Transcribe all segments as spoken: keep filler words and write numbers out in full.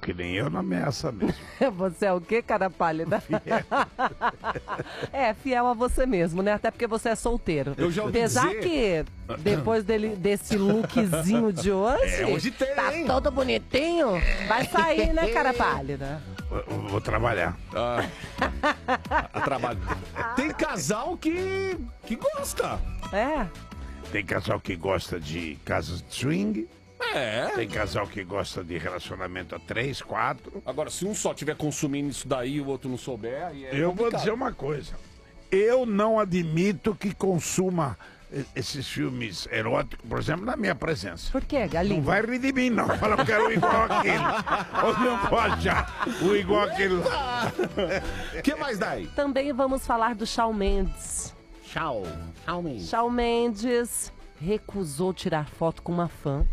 que nem eu, não ameaça mesmo. Você é o quê, cara pálida? Fiel. É, fiel a você mesmo, né? Até porque você é solteiro. Eu já ouvi Apesar dizer... que, depois dele, desse lookzinho de hoje, É, hoje tem, tá hein? todo bonitinho, vai sair, né, cara pálida? Vou, vou trabalhar. Ah, a trabalho. Tem casal que, que gosta. É. Tem casal que gosta de casas de swing. É. Tem casal que gosta de relacionamento a três, quatro. Agora, se um só estiver consumindo isso daí e o outro não souber, aí é Eu vou complicado. dizer uma coisa. Eu não admito que consuma eh, esses filmes eróticos, por exemplo, na minha presença. Por quê, Não galinha? vai rir de mim, não. Fala que eu quero o igual aquele. Ou não pode achar o igual aquele lá. O que mais dá aí? Também vamos falar do Shawn Mendes. Tchau. Tchau, menino. Shawn Mendes recusou tirar foto com uma fã.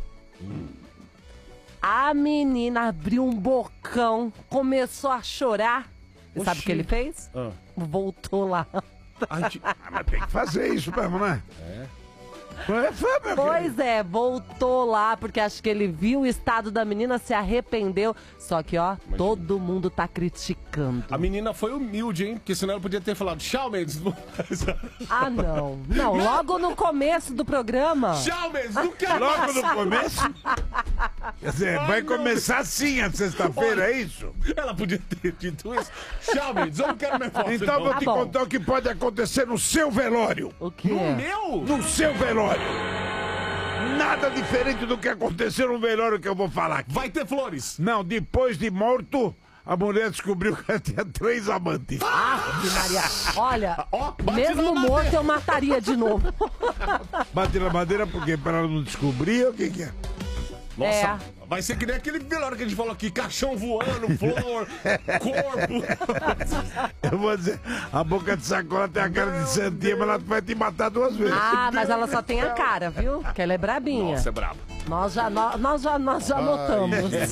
A menina abriu um bocão, começou a chorar. E sabe o que ele fez? Ah. Voltou lá. A gente... Ah, mas tem que fazer isso mesmo, né? É. É fã, meu Pois querido. é, voltou lá, porque acho que ele viu o estado da menina, se arrependeu. Só que, ó, todo mundo tá criticando. A menina foi humilde, hein? Porque senão ela podia ter falado, tchau, Mendes. Ah, não. Não, logo no começo do programa. Tchau, Mendes, não quero Logo mais. no começo. Quer dizer, vai começar assim a sexta-feira, é isso? Ela podia ter dito isso. Tchau, Mendes, eu não quero mais foto. Então não. vou Tá te bom. contar o que pode acontecer no seu velório. O quê? No meu? No seu velório. Nada diferente do que aconteceu no velório que eu vou falar aqui. Vai ter flores. Não, depois de morto, a mulher descobriu que ela tinha três amantes. Ave Maria. Olha, Ó, bate mesmo na morto madeira. eu mataria de novo. Bate na madeira porque para ela não descobrir o que, que é. Nossa, É. vai ser que nem aquele velório que a gente falou aqui, caixão voando, flor, corpo. Eu vou dizer, a boca de sacola tem a cara de santinha, mas ela vai te matar duas vezes. Ah, mas ela só tem a cara, viu? Que ela é brabinha. Nossa, é brabo. Nós já, nós, nós já, nós já notamos.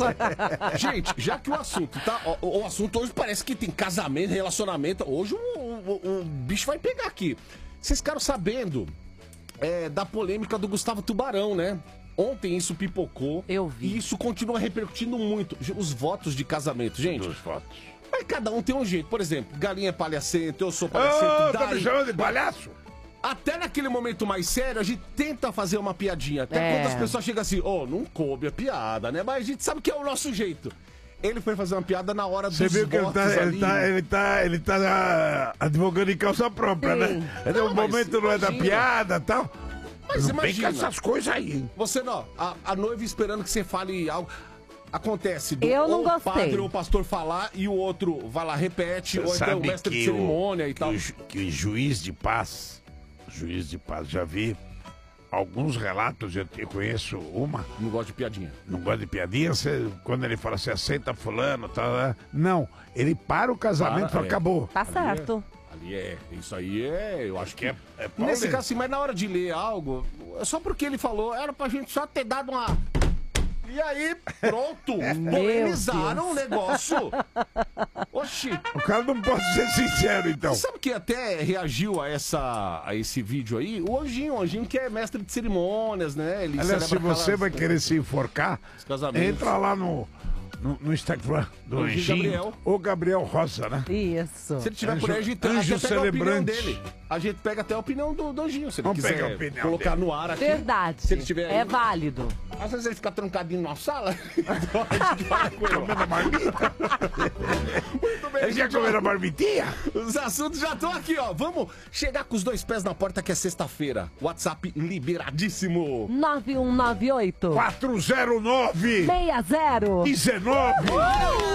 Gente, já que o assunto tá. O, o assunto hoje parece que tem casamento, relacionamento. Hoje o, o, o bicho vai pegar aqui. Vocês ficaram sabendo é, da polêmica do Gustavo Tubarão, né? Ontem isso pipocou. Eu vi. E isso continua repercutindo muito. Os votos de casamento, gente. Dos votos. Mas cada um tem um jeito. Por exemplo, Galinha é palhacento, eu sou palhacento. Ô, tá Dari- me chamando de palhaço? Até naquele momento mais sério, a gente tenta fazer uma piadinha. Até É. quando as pessoas chegam assim, ô, não coube a piada, né? Mas a gente sabe que é o nosso jeito. Ele foi fazer uma piada na hora dos Você viu que ele votos tá, ele ali. tá, ele tá, ele tá ah, advogando em causa própria, Sim. né? Ele, Não, o mas momento não é da imagina. piada e tal. Mas não vem imagina. com essas coisas aí, hein? Você não, a, a noiva esperando que você fale algo. Acontece do Eu não ou o gostei. padre ou o pastor falar e o outro vai lá, repete, ou então o Sabe mestre de que cerimônia o, e tal. Que o, ju- que o juiz de paz, juiz de paz, já vi alguns relatos, eu, eu conheço uma, Não gosto de piadinha. não gosta de piadinha, você, quando ele fala assim, aceita fulano, tal, né? Não, ele para o casamento Para, e fala, é. acabou. Tá certo. Ali é, isso aí é, eu acho que é. é Nesse pauleiro. caso, assim, mas na hora de ler algo, só porque ele falou, era pra gente só ter dado uma. E aí, pronto, polemizaram o negócio. Oxi. O cara não pode ser sincero, então. Sabe que até reagiu a, essa, a esse vídeo aí? O Anjinho, o Anjinho que é mestre de cerimônias, né? Ele Aliás, se celebra você aquelas- vai querer se enforcar, Os casamentos. entra lá no, no, no Instagram do Anjinho Anjinho, Gabriel. ou Gabriel Rosa, né? Isso. Se ele tiver Anjo- por aí, a gente anjo até pega a opinião celebrante. dele. A gente pega até a opinião do, do Anjinho, se ele Vamos quiser pegar a opinião colocar dele. no ar aqui. Verdade. Se ele tiver aí. É válido. Às vezes ele fica trancadinho na sala, então a gente fala com ele. Comendo a marmita. Muito bem, Ele já gente, comeu ó, a marmitinha? os assuntos já estão aqui, ó. Vamos chegar com os dois pés na porta que é sexta-feira. WhatsApp liberadíssimo. nove um nove oito quatro zero nove seis zero dezenove.